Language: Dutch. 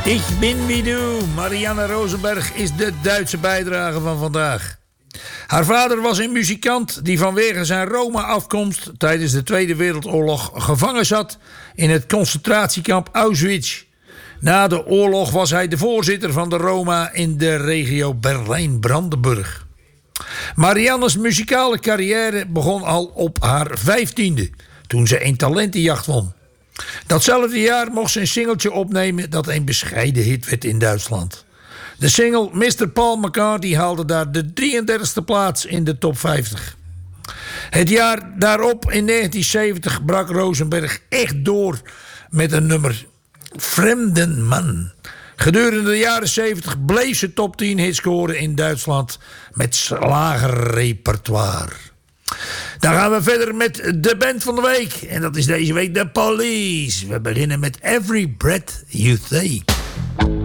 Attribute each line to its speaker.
Speaker 1: Ik ben wie du. Marianne Rosenberg is de Duitse bijdrage van vandaag. Haar vader was een muzikant die vanwege zijn Roma-afkomst tijdens de Tweede Wereldoorlog gevangen zat in het concentratiekamp Auschwitz. Na de oorlog was hij de voorzitter van de Roma in de regio Berlijn-Brandenburg. Marianne's muzikale carrière begon al op haar 15e, toen ze een talentenjacht won. Datzelfde jaar mocht ze een singeltje opnemen dat een bescheiden hit werd in Duitsland. De single Mr. Paul McCartney haalde daar de 33e plaats in de top 50. Het jaar daarop, in 1970, brak Rosenberg echt door met een nummer, Fremdenman. Gedurende de jaren 70 bleef ze top 10 hits scoren in Duitsland met slagerrepertoire. Dan gaan we verder met de band van de week. En dat is deze week The Police. We beginnen met Every Breath You Take.